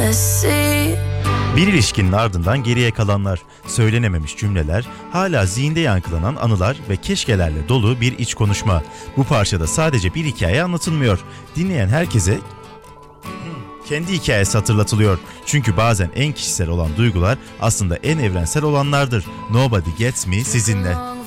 Bir ilişkinin ardından geriye kalanlar, söylenememiş cümleler, hala zihinde yankılanan anılar ve keşkelerle dolu bir iç konuşma. Bu parçada sadece bir hikaye anlatılmıyor. Dinleyen herkese kendi hikayesi hatırlatılıyor. Çünkü bazen en kişisel olan duygular aslında en evrensel olanlardır. Nobody Gets Me sizinle.